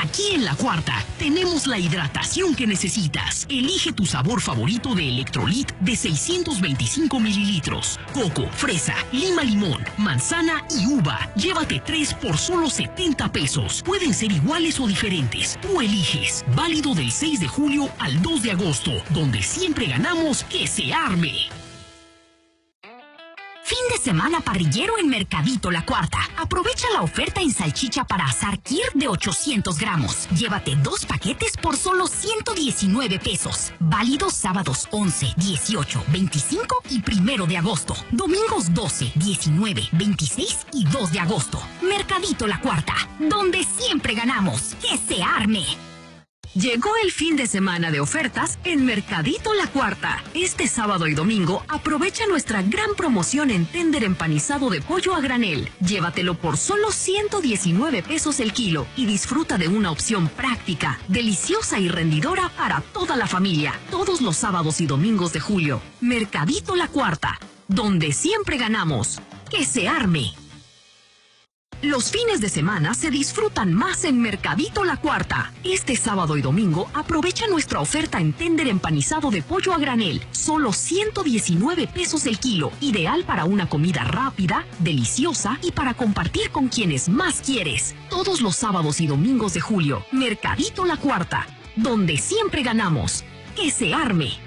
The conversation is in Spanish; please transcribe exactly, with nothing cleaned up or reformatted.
Aquí en La Cuarta tenemos la hidratación que necesitas. Elige tu sabor favorito de Electrolit de seiscientos veinticinco mililitros. Coco, fresa, lima limón, manzana y uva. Llévate tres por solo setenta pesos. Pueden ser iguales o diferentes. Tú eliges. Válido del seis de julio al dos de agosto. Donde siempre ganamos, que se arme. Fin de semana parrillero en Mercadito La Cuarta. Aprovecha la oferta en salchicha para asar Kir de ochocientos gramos. Llévate dos paquetes por solo ciento diecinueve pesos. Válido sábados once, dieciocho, veinticinco y primero de agosto. Domingos doce, diecinueve, veintiséis y dos de agosto. Mercadito La Cuarta, donde siempre ganamos. ¡Que se arme! Llegó el fin de semana de ofertas en Mercadito La Cuarta. Este sábado y domingo aprovecha nuestra gran promoción en tender empanizado de pollo a granel. Llévatelo por solo ciento diecinueve pesos el kilo y disfruta de una opción práctica, deliciosa y rendidora para toda la familia. Todos los sábados y domingos de julio. Mercadito La Cuarta, donde siempre ganamos. ¡Que se arme! Los fines de semana se disfrutan más en Mercadito La Cuarta. Este sábado y domingo aprovecha nuestra oferta en tender empanizado de pollo a granel. Solo ciento diecinueve pesos el kilo. Ideal para una comida rápida, deliciosa y para compartir con quienes más quieres. Todos los sábados y domingos de julio. Mercadito La Cuarta, donde siempre ganamos. ¡Que se arme!